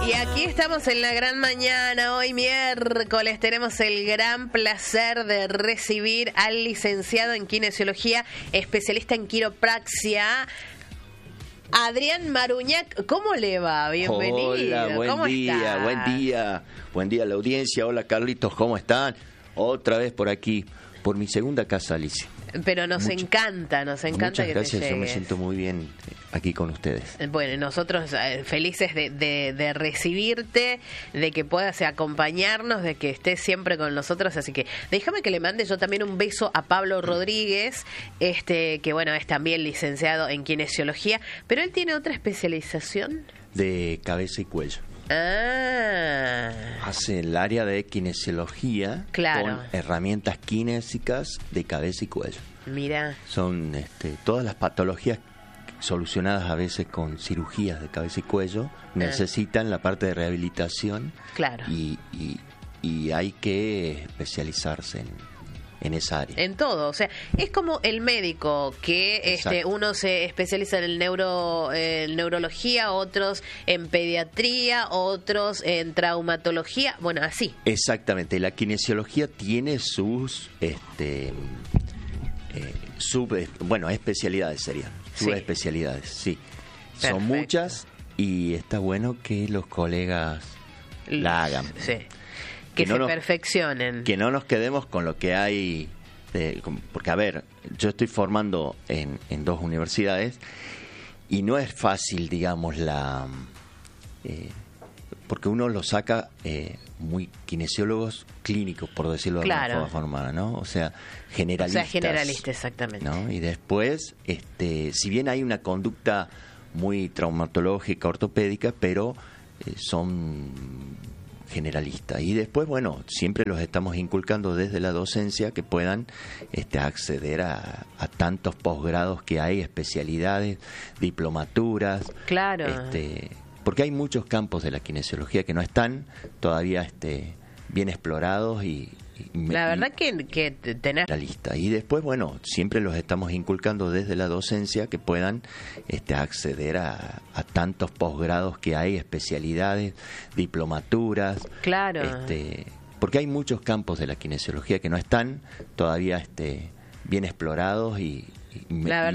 Y aquí estamos en la gran mañana, hoy miércoles. Tenemos el gran placer de recibir al licenciado en kinesiología, especialista en quiropraxia, Adrián Maruñac. ¿Cómo le va? Bienvenido. Hola, buen día, buen día a la audiencia. Hola, Carlitos, ¿cómo están? Otra vez por aquí, por mi segunda casa, Alicia. Pero nos encanta muchas que gracias, te llegues. yo me siento muy bien aquí con ustedes. Bueno, nosotros felices de recibirte, de que puedas acompañarnos, de que estés siempre con nosotros, así que déjame que le mande yo también un beso a Pablo Rodríguez, que bueno, es también licenciado en kinesiología, pero él tiene otra especialización. De cabeza y cuello. Ah. Hace el área de kinesiología, claro, con herramientas kinésicas de cabeza y cuello. Mira. Son todas las patologías solucionadas a veces con cirugías de cabeza y cuello, necesitan la parte de rehabilitación. Claro. Y hay que especializarse en esa área. En todo, o sea, es como el médico que uno se especializa en neurología, otros en pediatría, otros en traumatología, bueno, así. Exactamente, la kinesiología tiene sus especialidades serían, subespecialidades, sí. Perfecto. Son muchas y está bueno que los colegas la hagan. Sí. Que se perfeccionen. Que no nos quedemos con lo que hay, porque a ver, yo estoy formando en dos universidades y no es fácil, digamos, porque uno lo saca muy kinesiólogos clínicos, por decirlo de alguna forma, ¿no? O sea, generalistas. O sea, generalista, exactamente. ¿No? Y después, si bien hay una conducta muy traumatológica, ortopédica, pero son generalistas. Y después, bueno, siempre los estamos inculcando desde la docencia que puedan acceder a tantos posgrados que hay, especialidades, diplomaturas. Claro. Porque hay muchos campos de la kinesiología que no están todavía bien explorados y la verdad que tener la lista. Y después, bueno, siempre los estamos inculcando desde la docencia que puedan acceder a tantos posgrados que hay, especialidades, diplomaturas. Claro. Porque hay muchos campos de la kinesiología que no están todavía bien explorados y la verdad